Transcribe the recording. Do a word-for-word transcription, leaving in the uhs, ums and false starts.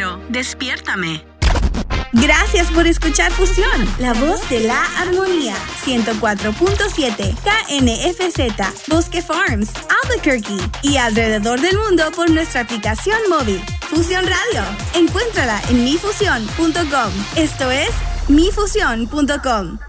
Radio, despiértame. Gracias por escuchar Fusión, la voz de la armonía. ciento cuatro punto siete K N F Z, Bosque Farms, Albuquerque y alrededor del mundo por nuestra aplicación móvil. Fusión Radio, encuéntrala en mi fusión punto com. Esto es mi fusión punto com.